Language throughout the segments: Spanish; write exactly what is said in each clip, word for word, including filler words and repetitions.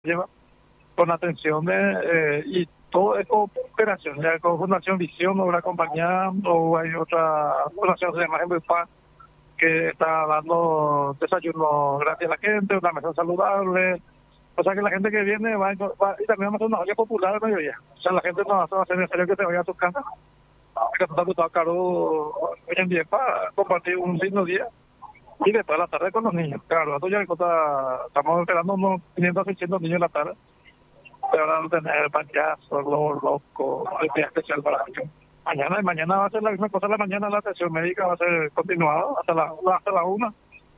lleva con atención de, eh, y todo es cooperación, ya con Fundación Visión o una compañía o hay otra fundación que se llama Embepa que está dando desayuno gratis a la gente, una mesa saludable, o sea que la gente que viene va, va y también vamos a hacer una olla popular al mediodía, o sea la gente no va a hacer necesario que se vaya a su casa, que está todo caro hoy en día para compartir un lindo día. Y después de la tarde con los niños. Claro, esto ya está, estamos esperando unos quinientos, seiscientos niños en la tarde. Pero van a tener payasos, globos locos, el día especial para ellos. Mañana y mañana va a ser la misma cosa. La mañana la atención médica va a ser continuada hasta la, hasta la una.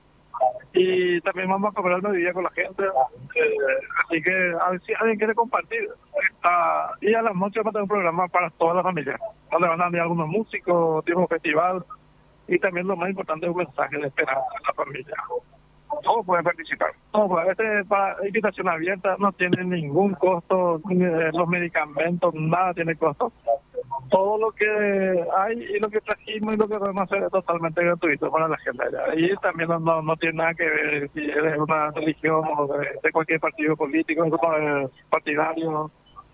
Y también vamos a comer al mediodía con la gente. Eh, así que a ver si alguien quiere compartir. Está, y a las noches va a tener un programa para toda la familia. Donde van a venir algunos músicos, tipo festival. Y también lo más importante es un mensaje de esperanza a la familia. Todos pueden participar. Todos pueden. Este para invitación abierta no tiene ningún costo, los medicamentos, nada tiene costo. Todo lo que hay y lo que trajimos y lo que podemos hacer es totalmente gratuito para la gente allá. Y también no, no, no tiene nada que ver si eres una religión o de, de cualquier partido político, no, partidario, no,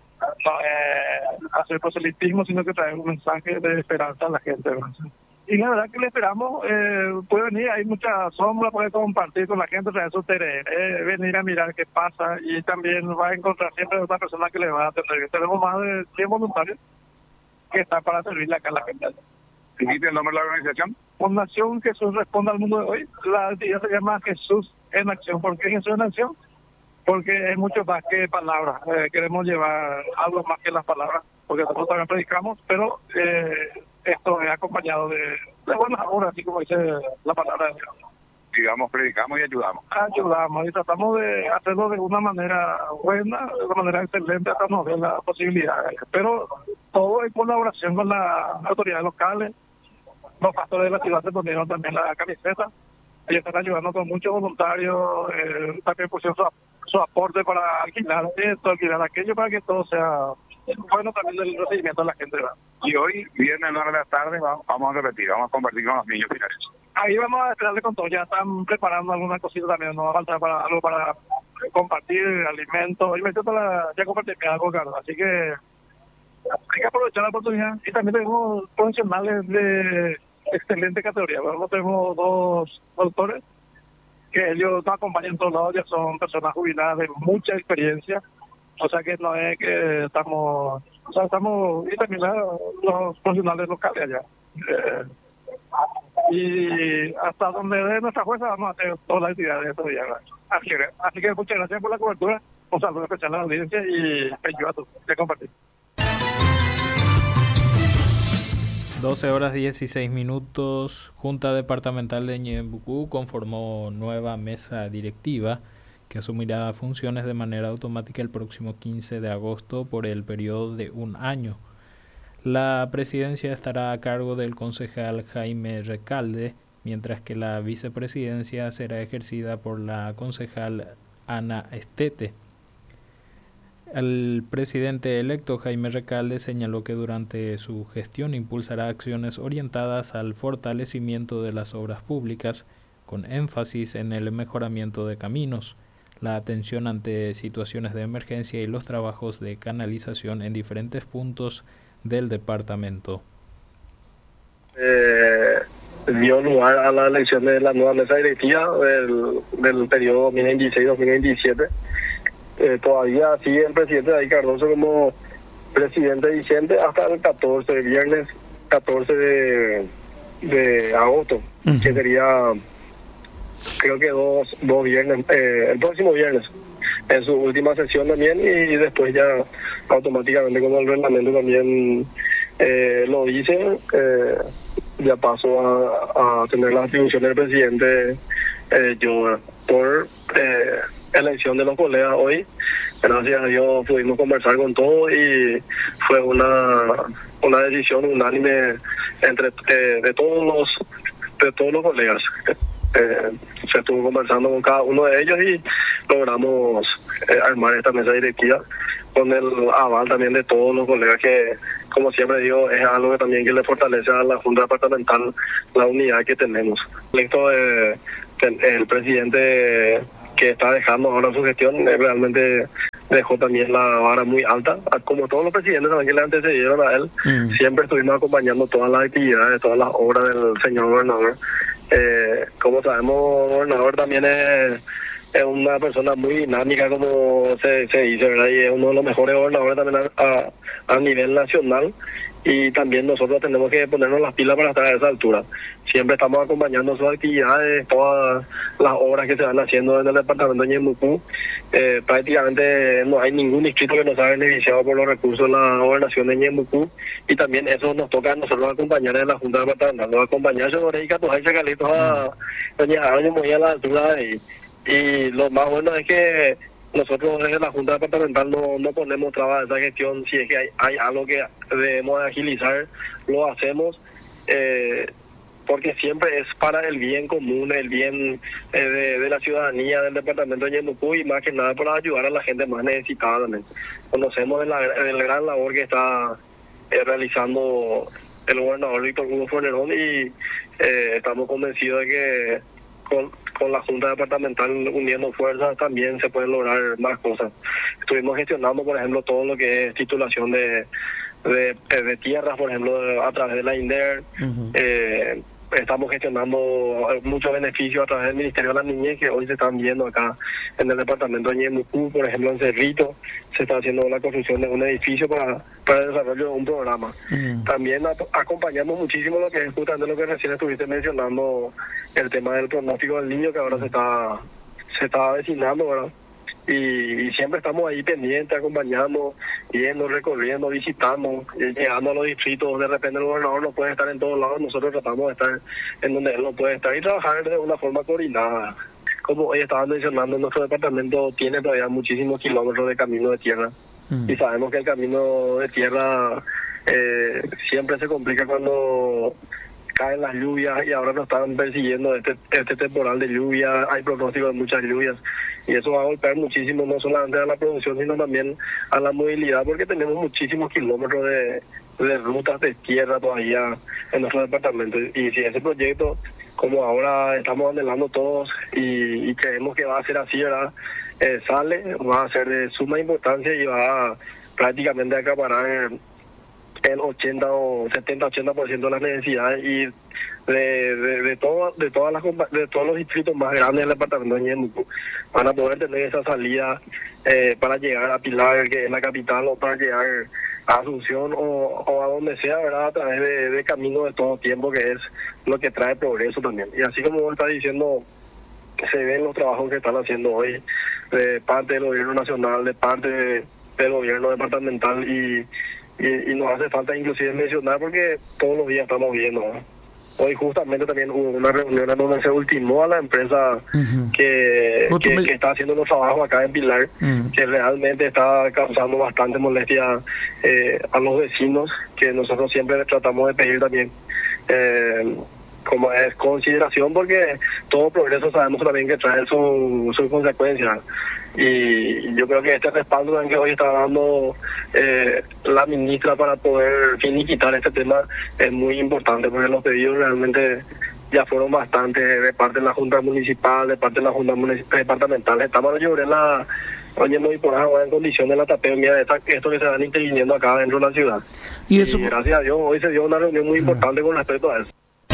eh, hacer proselitismo, sino que trae un mensaje de esperanza a la gente, ¿no? Y la verdad que le esperamos, eh, puede venir, hay mucha sombra, puede compartir con la gente, traer su terreno, eh, venir a mirar qué pasa y también va a encontrar siempre una persona que le va a atender. Tenemos más de cien voluntarios que están para servirle acá a la gente. ¿Dijiste el nombre de la organización? Fundación Jesús Responde al Mundo de Hoy. La actividad se llama Jesús en Acción. ¿Por qué Jesús en Acción? Porque es mucho más que palabras. Eh, queremos llevar algo más que las palabras, porque nosotros también predicamos, pero eh, esto es acompañado de, de buenas obras, así como dice la palabra de Dios. Digamos, predicamos y ayudamos. Ayudamos y tratamos de hacerlo de una manera buena, de una manera excelente, hasta nos den la posibilidad. Pero todo en colaboración con las autoridades locales. Los pastores de la ciudad se ponieron también la camiseta. Ellos están ayudando con muchos voluntarios, eh, también pusieron su, su aporte para alquilar esto, alquilar aquello, para que todo sea bueno también del recibimiento de la gente, ¿verdad? Y hoy, viernes, nueve de la tarde, vamos, vamos a repetir, vamos a compartir con los niños finales. Ahí vamos a esperarle con todo, ya están preparando alguna cosita también, nos va a faltar para algo para compartir, alimentos, y me para ya compartir algo, claro, así que hay que aprovechar la oportunidad. Y también tenemos profesionales de excelente categoría. Bueno, tenemos dos doctores que ellos nos acompañan en todos lados, ya son personas jubiladas de mucha experiencia, o sea que no es que estamos, o sea, estamos, y también la, los profesionales locales allá. Eh, y hasta donde dé nuestra fuerza vamos a hacer todas las actividades de estos días. Así que, así que muchas gracias por la cobertura, un saludo especial a la audiencia y ayuda a todos de compartir. doce horas dieciséis minutos, Junta Departamental de Ñeembucú conformó nueva mesa directiva que asumirá funciones de manera automática el próximo quince de agosto por el periodo de un año. La presidencia estará a cargo del concejal Jaime Recalde, mientras que la vicepresidencia será ejercida por la concejal Ana Estete. El presidente electo Jaime Recalde señaló que durante su gestión impulsará acciones orientadas al fortalecimiento de las obras públicas, con énfasis en el mejoramiento de caminos, la atención ante situaciones de emergencia y los trabajos de canalización en diferentes puntos del departamento. Eh, dio lugar a la elección de la nueva mesa directiva del, del periodo dos mil veintiséis dos mil veintisiete. Eh, todavía sigue el presidente David Cardoso como presidente vigente hasta el catorce, viernes catorce de, de agosto, uh-huh. que sería creo que dos, dos viernes, eh, el próximo viernes, en su última sesión también, y después ya automáticamente como el reglamento también eh, lo dice, eh, ya paso a, a tener la atribución del presidente eh, yo por eh, elección de los colegas hoy. Gracias a Dios pudimos conversar con todos y fue una una decisión unánime entre eh, de todos los de todos los colegas. Eh, se estuvo conversando con cada uno de ellos y logramos eh, armar esta mesa directiva con el aval también de todos los colegas, que como siempre digo es algo que también que le fortalece a la Junta Departamental la unidad que tenemos. Esto de, de, el presidente que está dejando ahora su gestión, eh, realmente dejó también la vara muy alta, como todos los presidentes también que le antecedieron a él. Mm. Siempre estuvimos acompañando todas las actividades, todas las obras del señor gobernador. Eh, como sabemos, el gobernador también es, es una persona muy dinámica, como se, se dice, ¿verdad? Y es uno de los mejores gobernadores también a, a, a nivel nacional. Y también nosotros tenemos que ponernos las pilas para estar a esa altura. Siempre estamos acompañando sus actividades, todas las obras que se van haciendo en el departamento de Ñembucú. Eh, prácticamente no hay ningún distrito que no sea beneficiado por los recursos de la gobernación de Ñembucú, y también eso nos toca a nosotros acompañar en la Junta Departamental, nos acompañar sobre Icatuay, Chacalitos a Doña Año muy a la altura de ahí. Y lo más bueno es que nosotros desde la Junta Departamental no, no ponemos trabas a esa gestión. Si es que hay, hay algo que debemos agilizar, lo hacemos, eh, porque siempre es para el bien común, el bien eh, de, de la ciudadanía del departamento de Ñembucú, y más que nada para ayudar a la gente más necesitada también. Conocemos de la, de la gran labor que está eh, realizando el gobernador Víctor Hugo Fornerón, y eh, estamos convencidos de que con con la Junta Departamental uniendo fuerzas también se pueden lograr más cosas. Estuvimos gestionando, por ejemplo, todo lo que es titulación de de, de tierras, por ejemplo, a través de la INDER. Uh-huh. eh, estamos gestionando muchos beneficios a través del Ministerio de la Niñez, que hoy se están viendo acá en el departamento de Ñembucú. Por ejemplo, en Cerrito se está haciendo la construcción de un edificio para, para el desarrollo de un programa. Mm. También a, acompañamos muchísimo lo que es justamente lo que recién estuviste mencionando, el tema del pronóstico del niño, que ahora se está se está avecinando, ¿verdad? Y, y siempre estamos ahí pendientes, acompañando, yendo, recorriendo, visitando, llegando a los distritos. De repente el gobernador no puede estar en todos lados, nosotros tratamos de estar en donde él no puede estar y trabajar de una forma coordinada. Como hoy estaban mencionando, nuestro departamento tiene todavía muchísimos kilómetros de camino de tierra. Mm. Y sabemos que el camino de tierra eh, siempre se complica cuando caen las lluvias, y ahora nos están persiguiendo este, este temporal de lluvia. Hay pronóstico de muchas lluvias, y eso va a golpear muchísimo no solamente a la producción, sino también a la movilidad, porque tenemos muchísimos kilómetros de, de rutas de tierra todavía en nuestro departamento. Y si ese proyecto, como ahora estamos anhelando todos y, y creemos que va a ser así, ¿verdad? Eh, sale, va a ser de suma importancia y va a prácticamente acaparar el, el ochenta o setenta ochenta por ciento de las necesidades, y de de, de, todo, de todas las de todos los distritos más grandes del departamento de Ñembucú van a poder tener esa salida eh, para llegar a Pilar, que es la capital, o para llegar a Asunción, o, o a donde sea, ¿verdad? A través de, de camino de todo tiempo, que es lo que trae progreso también. Y así como vos estás diciendo, se ven los trabajos que están haciendo hoy de parte del gobierno nacional, de parte de, del gobierno departamental, y Y, y nos hace falta inclusive mencionar, porque todos los días estamos viendo, ¿no? Hoy justamente también hubo una reunión en donde se ultimó a la empresa uh-huh. que, que, me... que está haciendo los trabajos acá en Pilar, uh-huh. que realmente está causando bastante molestia eh, a los vecinos, que nosotros siempre tratamos de pedir también eh, como es consideración, porque todo progreso sabemos también que trae sus su consecuencias. Y yo creo que este respaldo que hoy está dando eh, la ministra para poder finiquitar este tema es muy importante, porque los pedidos realmente ya fueron bastante de parte de la Junta Municipal, de parte de la Junta Departamental. Estamos yo en la oye muy por agua en condiciones de la tapeo, mira esta, esto que se van interviniendo acá dentro de la ciudad. Y, eso... y gracias a Dios hoy se dio una reunión muy importante con respecto a eso.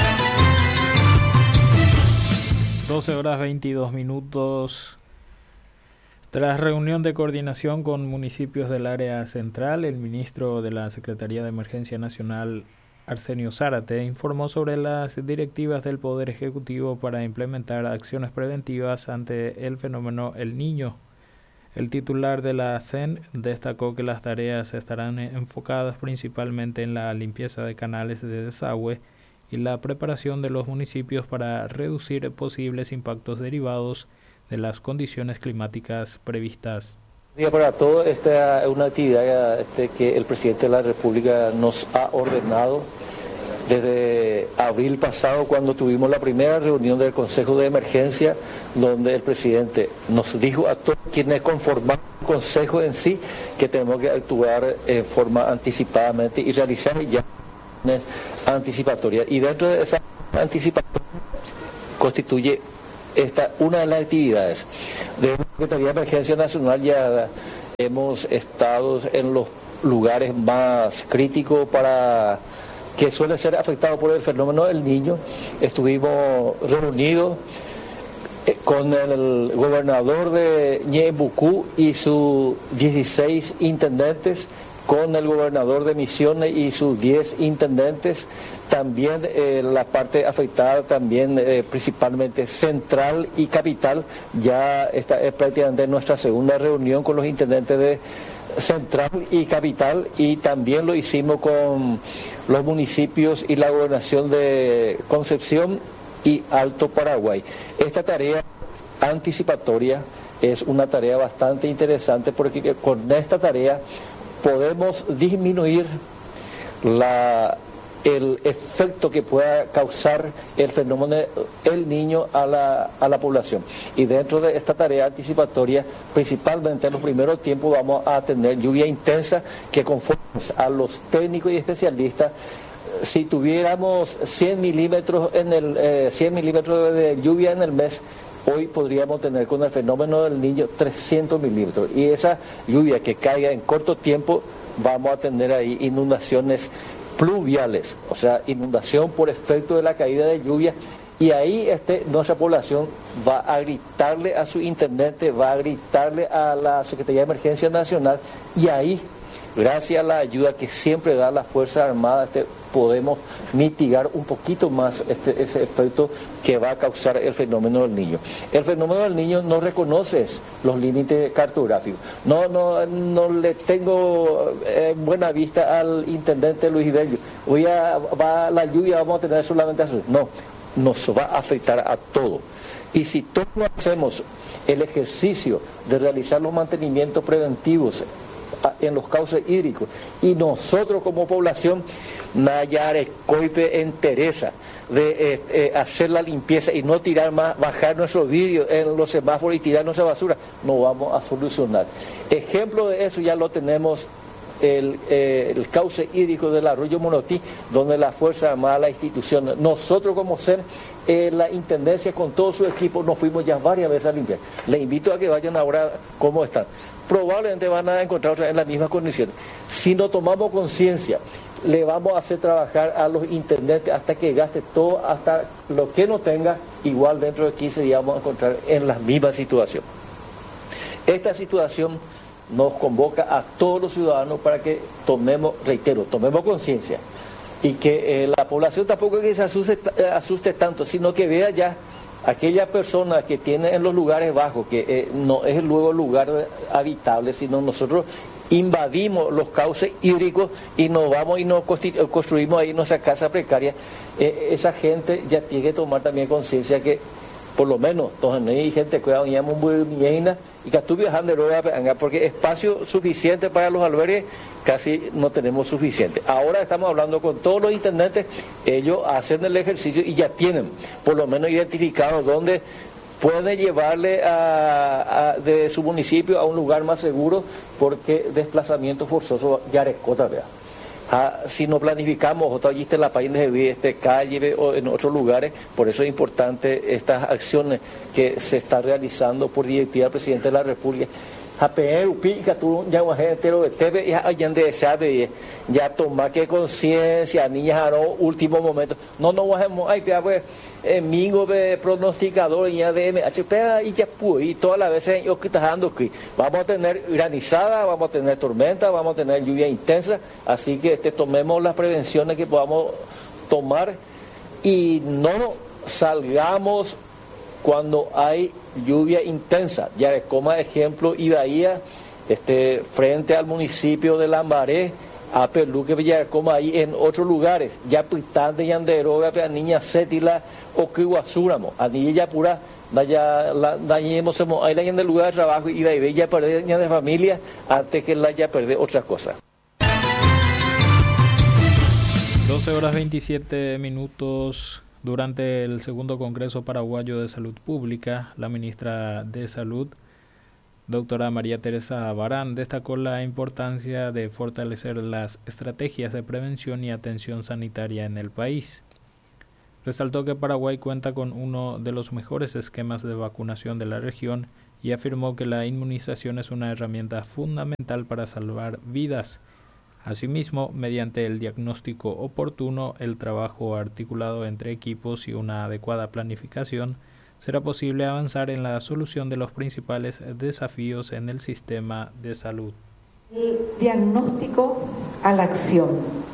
doce horas veintidós minutos. Tras reunión de coordinación con municipios del área central, el ministro de la Secretaría de Emergencia Nacional, Arsenio Zárate, informó sobre las directivas del Poder Ejecutivo para implementar acciones preventivas ante el fenómeno El Niño. El titular de la C E N destacó que las tareas estarán enfocadas principalmente en la limpieza de canales de desagüe y la preparación de los municipios para reducir posibles impactos derivados de las condiciones climáticas previstas. Para todo, esta es una actividad este, que el presidente de la República nos ha ordenado desde abril pasado, cuando tuvimos la primera reunión del Consejo de Emergencia, donde el presidente nos dijo a todos quienes conforman el Consejo en sí que tenemos que actuar en forma anticipadamente y realizar ya anticipatorias. Y dentro de esa anticipatorias constituye esta una de las actividades. De la Secretaría de Emergencia Nacional ya hemos estado en los lugares más críticos para que suele ser afectado por el fenómeno del Niño. Estuvimos reunidos con el gobernador de Ñeembucú y sus dieciséis intendentes, con el gobernador de Misiones y sus diez intendentes, también eh, la parte afectada, también eh, principalmente Central y Capital. Ya esta es prácticamente nuestra segunda reunión con los intendentes de Central y Capital, y también lo hicimos con los municipios y la gobernación de Concepción y Alto Paraguay. Esta tarea anticipatoria es una tarea bastante interesante, porque con esta tarea podemos disminuir la, el efecto que pueda causar el fenómeno El Niño a la, a la población. Y dentro de esta tarea anticipatoria, principalmente en los primeros tiempos, vamos a tener lluvia intensa que, conforme a los técnicos y especialistas, si tuviéramos cien milímetros en el eh, cien milímetros de lluvia en el mes, hoy podríamos tener con el fenómeno del Niño trescientos milímetros. Y esa lluvia que caiga en corto tiempo, vamos a tener ahí inundaciones pluviales, o sea, inundación por efecto de la caída de lluvia. Y ahí este, nuestra población va a gritarle a su intendente, va a gritarle a la Secretaría de Emergencia Nacional, y ahí, gracias a la ayuda que siempre da la Fuerza Armada, este, podemos mitigar un poquito más este, ese efecto que va a causar el fenómeno del Niño. El fenómeno del Niño no reconoce los límites cartográficos. No, no, no le tengo eh, buena vista al intendente Luis Bello. Hoy a, va la lluvia, vamos a tener solamente azul. No, nos va a afectar a todo. Y si todos hacemos el ejercicio de realizar los mantenimientos preventivos en los cauces hídricos, y nosotros como población, Nayare, Coipe, entereza de eh, eh, hacer la limpieza y no tirar más, bajar nuestros vidrios en los semáforos y tirar nuestra basura, no vamos a solucionar. Ejemplo de eso ya lo tenemos. El, eh, el cauce hídrico del arroyo Monotí, donde la Fuerza Armada, la institución, nosotros como S E M, eh, la Intendencia con todo su equipo, nos fuimos ya varias veces a limpiar. Les invito a que vayan ahora cómo están. Probablemente van a encontrar otra vez en las mismas condiciones. Si no tomamos conciencia, le vamos a hacer trabajar a los intendentes hasta que gaste todo, hasta lo que no tenga, igual dentro de quince días vamos a encontrar en la misma situación. Esta situación nos convoca a todos los ciudadanos para que tomemos, reitero, tomemos conciencia, y que eh, la población tampoco es que se asuste, eh, asuste tanto, sino que vea ya aquella persona que tiene en los lugares bajos, que eh, no es luego lugar habitable, sino nosotros invadimos los cauces hídricos y nos vamos y nos construimos ahí nuestra casa precaria. Eh, esa gente ya tiene que tomar también conciencia que por lo menos entonces hay gente que llama muy bien y que estuve viajando porque espacio suficiente para los albergues casi no tenemos suficiente. Ahora estamos hablando con todos los intendentes, ellos hacen el ejercicio y ya tienen por lo menos identificados dónde pueden llevarle a, a, de su municipio a un lugar más seguro, porque desplazamiento forzoso ya recota, vea. Ah, si no planificamos, otra allí en la país de este calle o en otros lugares, por eso es importante estas acciones que se están realizando por directiva del presidente de la República. Ya tomar que conciencia, niñas a los últimos momentos. No nos vamos a ir, mingo de pronosticador y de H P y ya y todas las veces yo que dando que vamos a tener granizada, vamos a tener tormenta, vamos a tener lluvia intensa, así que este, tomemos las prevenciones que podamos tomar y no salgamos cuando hay lluvia intensa. Ya como ejemplo Ibaía, este, frente al municipio de Lambaré, a Peluque, Villarcoma, ahí en otros lugares, ya Pitán de Yanderoga, a Niña Cétila, o Kiwasúramo, a Niña Pura, vaya, dañemos, ahí la en el lugar de trabajo y de ahí ya perder niña de familia antes que la ya perder otra cosa. doce horas veintisiete minutos. Durante el segundo Congreso Paraguayo de Salud Pública, la ministra de Salud, doctora María Teresa Barán, destacó la importancia de fortalecer las estrategias de prevención y atención sanitaria en el país. Resaltó que Paraguay cuenta con uno de los mejores esquemas de vacunación de la región y afirmó que la inmunización es una herramienta fundamental para salvar vidas. Asimismo, mediante el diagnóstico oportuno, el trabajo articulado entre equipos y una adecuada planificación, será posible avanzar en la solución de los principales desafíos en el sistema de salud. El diagnóstico a la acción.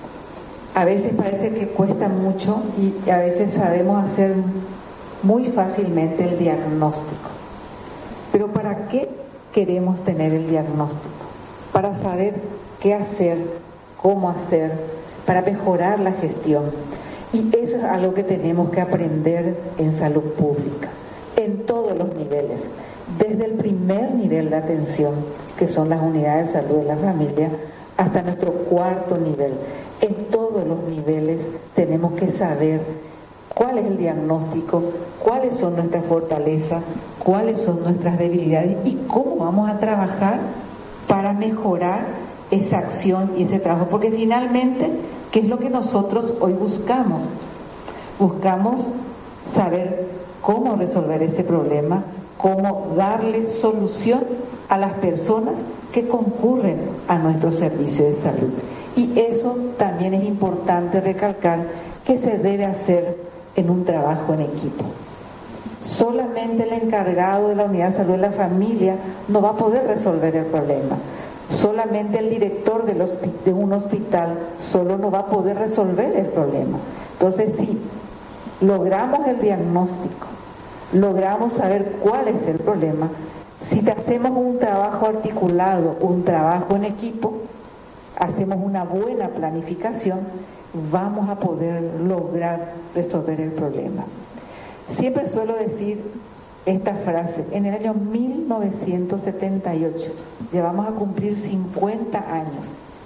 A veces parece que cuesta mucho y a veces sabemos hacer muy fácilmente el diagnóstico. Pero ¿para qué queremos tener el diagnóstico? Para saber qué hacer, cómo hacer, para mejorar la gestión. Y eso es algo que tenemos que aprender en salud pública, en todos los niveles, desde el primer nivel de atención, que son las unidades de salud de la familia, hasta nuestro cuarto nivel. En todos los niveles tenemos que saber cuál es el diagnóstico, cuáles son nuestras fortalezas, cuáles son nuestras debilidades y cómo vamos a trabajar para mejorar esa acción y ese trabajo. Porque finalmente, ¿qué es lo que nosotros hoy buscamos? Buscamos saber cómo resolver ese problema, cómo darle solución a las personas que concurren a nuestro servicio de salud. Y eso también es importante recalcar que se debe hacer en un trabajo en equipo. Solamente el encargado de la unidad de salud de la familia no va a poder resolver el problema. Solamente el director del hospi- de un hospital solo no va a poder resolver el problema. Entonces, si logramos el diagnóstico, logramos saber cuál es el problema, si hacemos un trabajo articulado, un trabajo en equipo, hacemos una buena planificación, vamos a poder lograr resolver el problema. Siempre suelo decir esta frase: en el año mil novecientos setenta y ocho, llevamos a cumplir cincuenta años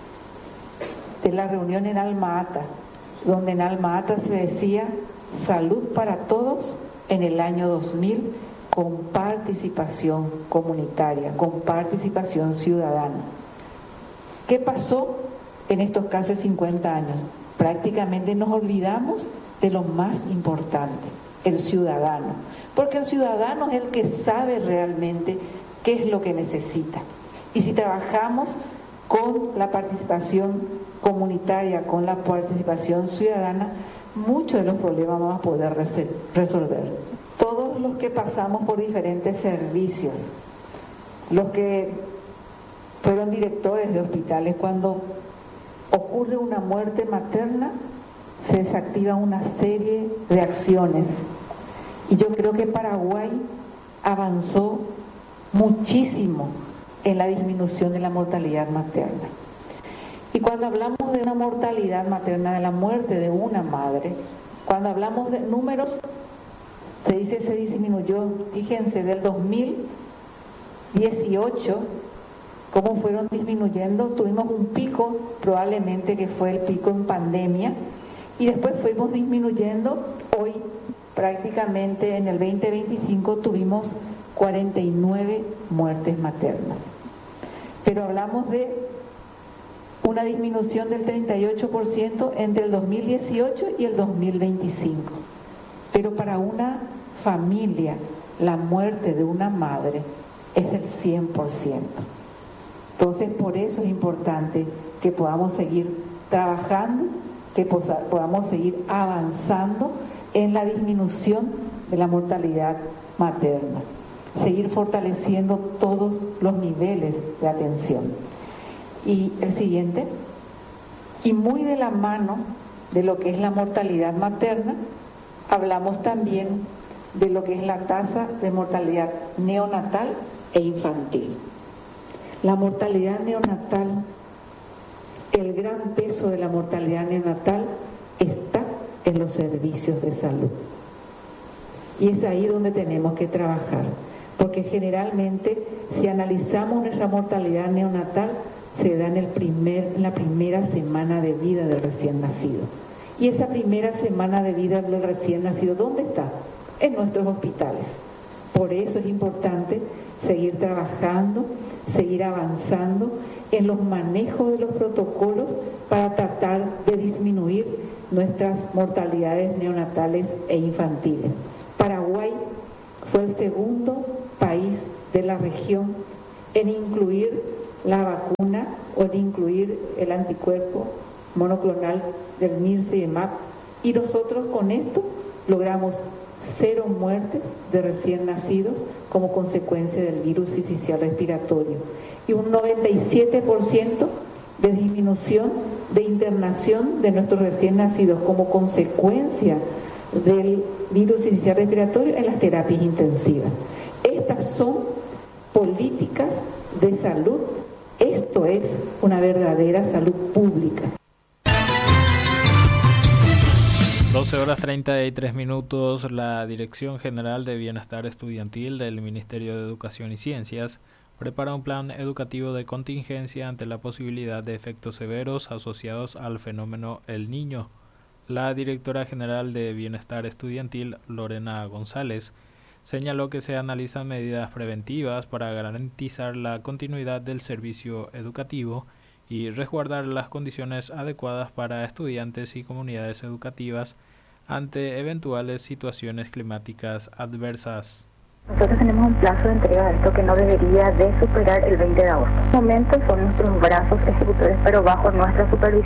de la reunión en Alma Ata, donde en Alma Ata se decía salud para todos en el año dos mil, con participación comunitaria, con participación ciudadana. ¿Qué pasó en estos casi cincuenta años? Prácticamente nos olvidamos de lo más importante, el ciudadano, porque el ciudadano es el que sabe realmente qué es lo que necesita. Y si trabajamos con la participación comunitaria, con la participación ciudadana, muchos de los problemas vamos a poder resolver. Todos los que pasamos por diferentes servicios, los que fueron directores de hospitales, cuando ocurre una muerte materna, se desactiva una serie de acciones. Y yo creo que Paraguay avanzó muchísimo en la disminución de la mortalidad materna. Y cuando hablamos de una mortalidad materna, de la muerte de una madre, cuando hablamos de números, se dice se disminuyó, fíjense, del dos mil dieciocho, cómo fueron disminuyendo. Tuvimos un pico, probablemente que fue el pico en pandemia, y después fuimos disminuyendo. Hoy, prácticamente en el veinte veinticinco, tuvimos cuarenta y nueve muertes maternas. Pero hablamos de una disminución del treinta y ocho por ciento entre el dos mil dieciocho y el dos mil veinticinco. Pero para una familia, la muerte de una madre es el cien por ciento. Entonces, por eso es importante que podamos seguir trabajando, que podamos seguir avanzando en la disminución de la mortalidad materna, seguir fortaleciendo todos los niveles de atención. Y el siguiente, y muy de la mano de lo que es la mortalidad materna, hablamos también de lo que es la tasa de mortalidad neonatal e infantil. La mortalidad neonatal, el gran peso de la mortalidad neonatal está en los servicios de salud. Y es ahí donde tenemos que trabajar, porque generalmente si analizamos nuestra mortalidad neonatal, se da en, el primer, en la primera semana de vida del recién nacido. Y esa primera semana de vida del recién nacido, ¿dónde está? En nuestros hospitales. Por eso es importante seguir trabajando, seguir avanzando en los manejos de los protocolos para tratar de disminuir nuestras mortalidades neonatales e infantiles. Paraguay fue el segundo país de la región en incluir la vacuna o en incluir el anticuerpo monoclonal del Mircea y nosotros con esto logramos cero muertes de recién nacidos como consecuencia del virus sincicial respiratorio y un noventa y siete por ciento de disminución de internación de nuestros recién nacidos como consecuencia del virus sincicial respiratorio en las terapias intensivas. Estas son políticas de salud, esto es una verdadera salud pública. doce horas treinta y tres minutos, la Dirección General de Bienestar Estudiantil del Ministerio de Educación y Ciencias prepara un plan educativo de contingencia ante la posibilidad de efectos severos asociados al fenómeno El Niño. La directora general de Bienestar Estudiantil, Lorena González, señaló que se analizan medidas preventivas para garantizar la continuidad del servicio educativo y resguardar las condiciones adecuadas para estudiantes y comunidades educativas ante eventuales situaciones climáticas adversas. Nosotros tenemos un plazo de entrega de esto que no debería de superar el veinte de agosto. En este momento son nuestros brazos ejecutores, pero bajo nuestra supervisión.